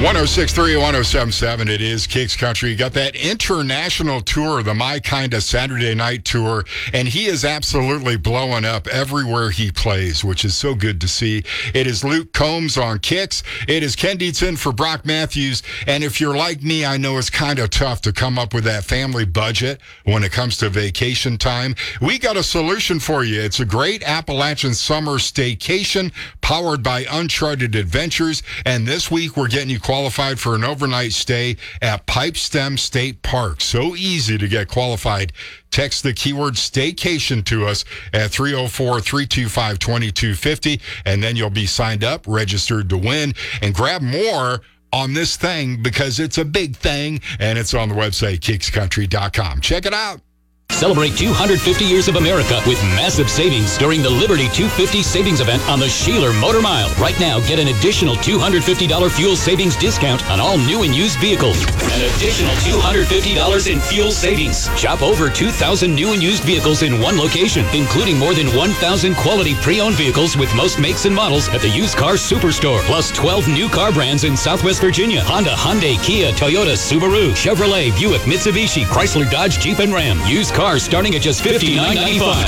106.3, 107.7, it is Kicks Country. You got that international tour, the My Kinda Saturday Night Tour, and he is absolutely blowing up everywhere he plays, which is so good to see. It is Luke Combs on Kicks. It is Ken Dietz in for Brock Matthews, and if you're like me, I know it's kind of tough to come up with that family budget when it comes to vacation time. We got a solution for you. It's a great Appalachian summer staycation powered by Uncharted Adventures, and this week we're getting you qualified for an overnight stay at Pipestem State Park. So easy to get qualified. Text the keyword staycation to us at 304-325-2250, and then you'll be signed up, registered to win, and grab more on this thing because it's a big thing, and it's on the website, kickscountry.com. Check it out. Celebrate 250 years of America with massive savings during the Liberty 250 savings event on the Sheeler Motor Mile. Right now, get an additional $250 fuel savings discount on all new and used vehicles. An additional $250 in fuel savings. Shop over 2,000 new and used vehicles in one location, including more than 1,000 quality pre-owned vehicles with most makes and models at the Used Car Superstore. Plus 12 new car brands in Southwest Virginia. Honda, Hyundai, Kia, Toyota, Subaru, Chevrolet, Buick, Mitsubishi, Chrysler, Dodge, Jeep, and Ram. Used cars starting at just $59.95.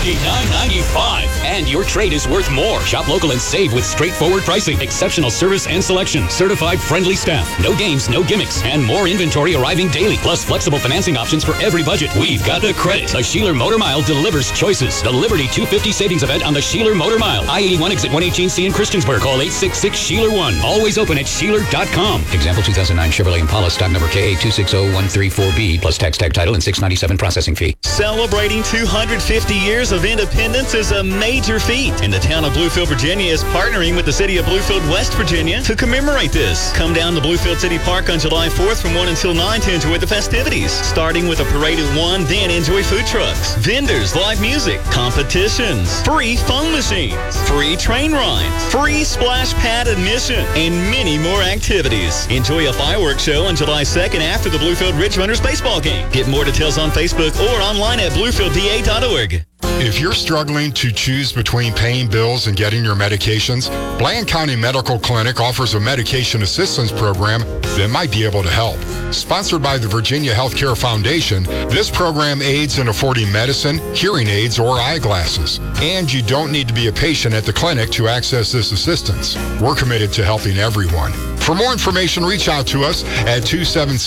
$59.95. And your trade is worth more. Shop local and save with straightforward pricing, exceptional service and selection, certified friendly staff, no games, no gimmicks, and more inventory arriving daily. Plus flexible financing options for every budget. We've got the credit. The Sheeler Motor Mile delivers choices. The Liberty 250 savings event on the Sheeler Motor Mile. I-81 exit 118C in Christiansburg. Call 866-SHEELER1. Always open at Sheeler.com. Example 2009 Chevrolet Impala stock number KA260134B plus tax tag title and $697 processing fee. Celebrating 250 years of independence is a major feat, and the town of Bluefield, Virginia is partnering with the city of Bluefield, West Virginia to commemorate this. Come down to Bluefield City Park on July 4th from 1 until 9 to enjoy the festivities. Starting with a parade at 1, then enjoy food trucks, vendors, live music, competitions, free phone machines, free train rides, free splash pad admission, and many more activities. Enjoy a fireworks show on July 2nd after the Bluefield Ridge Runners baseball game. Get more details on Facebook or online at bluefieldva.org. If you're struggling to choose between paying bills and getting your medications, Bland County Medical Clinic offers a medication assistance program that might be able to help. Sponsored by the Virginia Healthcare Foundation, this program aids in affording medicine, hearing aids, or eyeglasses. And you don't need to be a patient at the clinic to access this assistance. We're committed to helping everyone. For more information, reach out to us at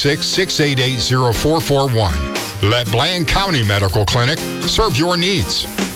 276-688-0441. Let Bland County Medical Clinic serve your needs.